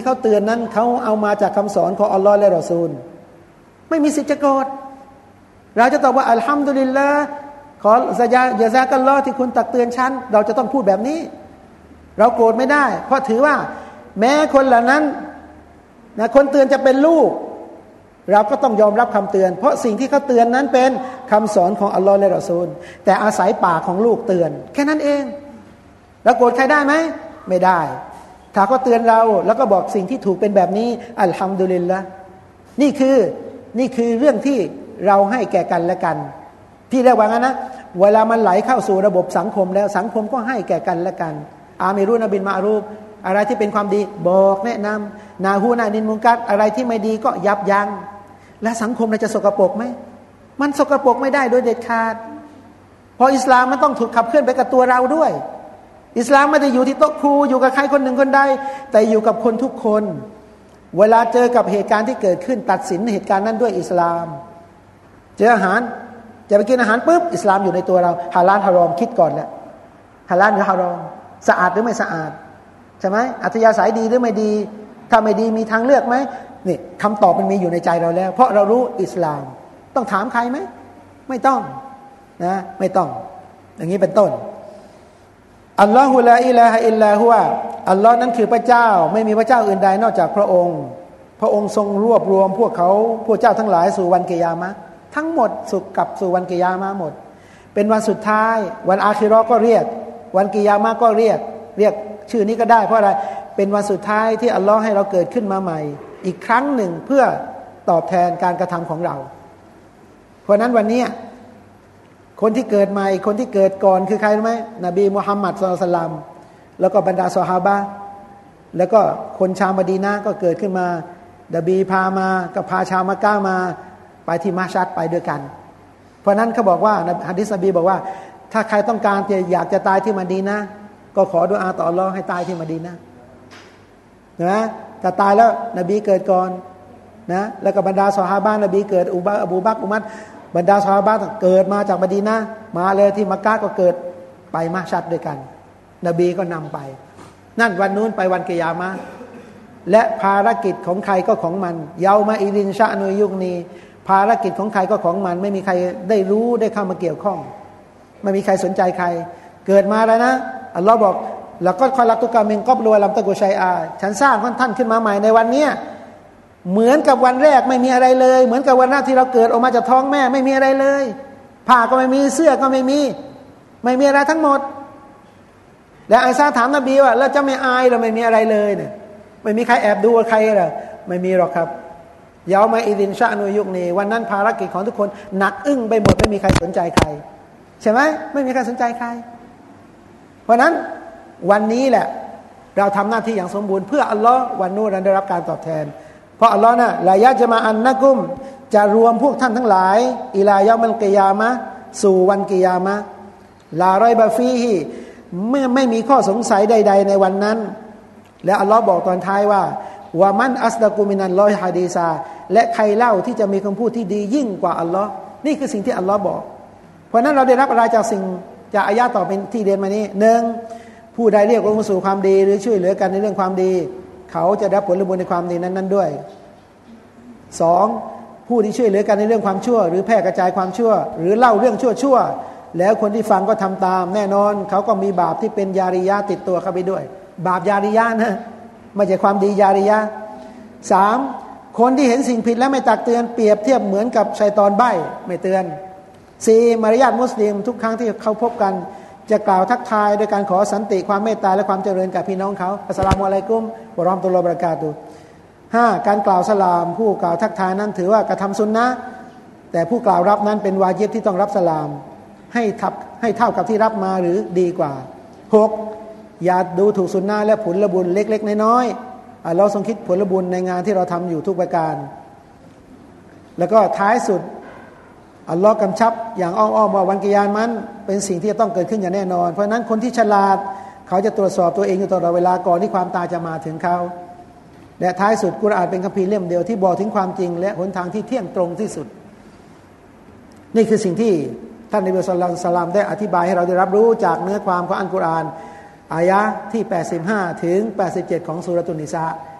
เขาเตือนนั้นเขาเอามาจากคำสอนของอัลลอฮ์และรอซูลไม่มีสิทธิ์จะโกรธเราจะตอบว่าอัลฮัมดุลิลลาห์ขออย่าซากัลลอฮ์ที่คุณตักเตือนฉันเราจะต้องพูดแบบนี้เราโกรธไม่ได้เพราะถือว่าแม้คนเหล่านั้นนะคนเตือนจะเป็นลูกเราก็ต้องยอมรับคำเตือนเพราะสิ่งที่เขาเตือนนั้นเป็นคำสอนของอัลลอฮ์และรอซูลแต่อาศัยปากของลูกเตือนแค่นั้นเองเราโกรธใครได้ไหมไม่ได้ถ้าเขาเตือนเราแล้วก็บอกสิ่งที่ถูกเป็นแบบนี้อัลฮัมดุลิลละนี่คือเรื่องที่เราให้แก่กันและกันที่เรียกว่างั้นนะเวลามันไหลเข้าสู่ระบบสังคมแล้วสังคมก็ให้แก่กันและกันอามิรุนบิลมาอรูฟอะไรที่เป็นความดีบอกแนะนำนาฮูนานินมุนกัรอะไรที่ไม่ดีก็ยับยั้งและสังคมเราจะสกปรกไหมมันสกปรกไม่ได้โดยเด็ดขาดเพราะอิสลามมันต้องถูกขับเคลื่อนไปกับตัวเราด้วยอิสลามไม่ได้อยู่ที่โต๊ะครูอยู่กับใครคนหนึ่งคนใดแต่อยู่กับคนทุกคนเวลาเจอกับเหตุการณ์ที่เกิดขึ้นตัดสินเหตุการณ์นั้นด้วยอิสลามเจออาหารจะไปกินอาหารปุ๊บอิสลามอยู่ในตัวเราฮาลาลฮารอมคิดก่อนแหละฮาลาลหรือฮารอมสะอาดหรือไม่สะอาดใช่ไหมอัธยาศัยดีหรือไม่ดีถ้าไม่ดีมีทางเลือกไหมนี่คำตอบมันมีอยู่ในใจเราแล้วเพราะเรารู้อิสลามต้องถามใครไหมไม่ต้องนะไม่ต้องอย่างนี้เป็นต้นอัลลอฮุลาอิลาฮะอิลลาฮุวะอัลลอฮ์นั้นคือพระเจ้าไม่มีพระเจ้าอื่นใดนอกจากพระองค์พระองค์ทรงรวบรวมพวกเจ้าทั้งหลายสู่วันกิยามะห์ทั้งหมดสุขกับสู่วันกิยามะห์หมดเป็นวันสุดท้ายวันอาคิเราะห์ก็เรียกวันกิยามะห์ก็เรียกชื่อนี้ก็ได้เพราะอะไรเป็นวันสุดท้ายที่อัลลอฮ์ให้เราเกิดขึ้นมาใหม่อีกครั้งหนึ่งเพื่อตอบแทนการกระทำของเราเพราะนั้นวันนี้คนที่เกิดใหม่คนที่เกิดก่อนคือใครรู้ไหมนบีมุฮัมมัดศ็อลลัลลอฮุอะลัยฮิวะซัลลัมแล้วก็บรรดาซอฮาบะห์แล้วก็คนชาวมะดีนะห์ก็เกิดขึ้นมานบีพามาก็พาชาวมักกะฮ์มาไปที่มัชฮัดไปด้วยกันเพราะนั้นเขาบอกว่าหะดีษนบีบอกว่าถ้าใครต้องการอยากจะตายที่มะดีนะห์ก็ขอดุอาต่ออัลเลาะห์ให้ตายที่มะดีนะห์นะถ้าตายแล้วนบีเกิดก่อนนะแล้วก็บรรดาซอฮาบะห์นบีเกิดอบูบักรอุมัรบรรดาซอฮาบะห์เกิดมาจากมะดีนะห์มาเลยที่มักกะฮ์ก็เกิดไปมัชฮัดด้วยกันนบีก็นำไปนั่นวันนู้นไปวันกิยามะห์และภารกิจของใครก็ของมันเยามาอิรินชะนุยุกนีภารกิจของใครก็ของมันไม่มีใครได้รู้ได้เข้ามาเกี่ยวข้องไม่มีใครสนใจใครเกิดมาแล้วนะอัลลอฮ์บอกแล้วก็คอลักตุกามินกอบรวยลำตะกุชัยอาฉันสร้างท่านขึ้นมาใหม่ในวันนี้เหมือนกับวันแรกไม่มีอะไรเลยเหมือนกับวันแรกที่เราเกิดออกมาจากท้องแม่ไม่มีอะไรเลยผ้าก็ไม่มีเสื้อก็ไม่มีอะไรทั้งหมดแล้วอาซาถามนบีว่าแล้วจะไม่อายเราไม่มีอะไรเลยเนี่ยไม่มีใครแอบดูใครหรอไม่มีหรอกครับเยามาอิดินชะนุยุกนีวันนั้นภารกิจของทุกคนหนักอึ้งไปหมดไม่มีใครสนใจใครใช่ไหมไม่มีใครสนใจใครเพราะนั้นวันนี้แหละเราทำหน้าที่อย่างสมบูรณ์เพื่ออัลลอฮ์วันนู้นได้รับการตอบแทนเพราะอัลลอฮ์น่ะลายะจะมาอันนะกุมจะรวมพวกท่านทั้งหลายอิลายะมัลกิยามะห์สู่วันกิยามะห์ลารอยบะฟีฮีไม่มีข้อสงสัยใดๆในวันนั้นและอัลลอฮ์บอกตอนท้ายว่าวะมันอัสดะกุมินัลลอฮิฮะดีซาและใครเล่าที่จะมีคำพูดที่ดียิ่งกว่าอัลลอฮ์นี่คือสิ่งที่อัลลอฮ์บอกเพราะนั้นเราได้รับอะไรจากอายะห์ต่อเป็นที่เรียนมานี้หนึ่งผู้ใดเรียกร้องสู่ความดีหรือช่วยเหลือกันในเรื่องความดีเขาจะรับผลบุญในความดีนั้นด้วยสองผู้ที่ช่วยเหลือกันในเรื่องความชั่วหรือแพร่กระจายความชั่วหรือเล่าเรื่องชั่วแล้วคนที่ฟังก็ทำตามแน่นอนเขาก็มีบาปที่เป็นยาริยะติดตัวเข้าไปด้วยบาปยาริยะนะไม่ใช่ความดียาริยะสามคนที่เห็นสิ่งผิดแล้วไม่ตักเตือนเปรียบเทียบเหมือนกับชัยฏอนใบ้ไม่เตือนสี่มารยาทมุสลิมทุกครั้งที่เขาพบกันจะกล่าวทักทายโดยการขอสันติความเมตตาและความเจริญกับพี่น้องเขาอัสสลามุอะลัยกุมวะเราะห์มะตุลลอฮิวะบะเราะกาตุฮ์ห้าการกล่าวสลามผู้กล่าวทักทายนั้นถือว่ากระทำซุนนะห์แต่ผู้กล่าวรับนั้นเป็นวาญิบที่ต้องรับสลามให้เท่ากับที่รับมาหรือดีกว่าหกอย่าดูถูกซุนนะห์และผลบุญเล็กๆน้อยๆอัลเลาะห์ทรงคิดผลบุญในงานที่เราทำอยู่ทุกประการแล้วก็ท้ายสุดอัลลอฮ์กำชับอย่างอ้อมๆว่าวันกิยามะห์เป็นสิ่งที่จะต้องเกิดขึ้นอย่างแน่นอนเพราะนั้นคนที่ฉลาดเขาจะตรวจสอบตัวเองอยู่ตลอดเวลาก่อนที่ความตายจะมาถึงเขาและท้ายสุดกุรอานเป็นคัมภีร์เล่มเดียวที่บอกถึงความจริงและหนทางที่เที่ยงตรงที่สุดนี่คือสิ่งที่ท่านนบีศ็อลลัลลอฮุอะลัยฮิวะซัลลัมได้อธิบายให้เราได้รับรู้จากเนื้อความของอัลกุรอานอายะห์ที่85ถึง87ของซูเราะตุนนิสา